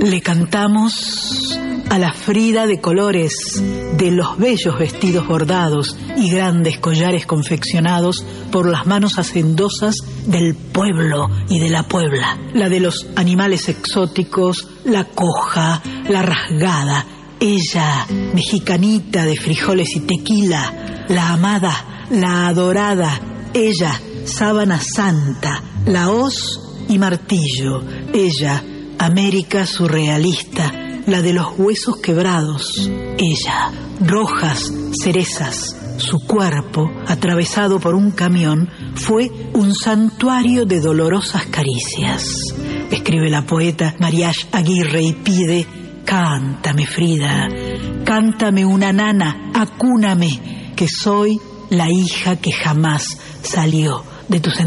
Le cantamos a la Frida de colores, de los bellos vestidos bordados y grandes collares confeccionados por las manos hacendosas del pueblo y de la Puebla. La de los animales exóticos, la coja, la rasgada. Ella, mexicanita de frijoles y tequila, la amada, la adorada. Ella, sábana santa, la hoz y martillo. Ella, América surrealista, la de los huesos quebrados. Ella, rojas cerezas. Su cuerpo, atravesado por un camión, fue un santuario de dolorosas caricias. Escribe la poeta Mariash Aguirre y pide: cántame, Frida, cántame una nana, acúname, que soy la hija que jamás salió de tus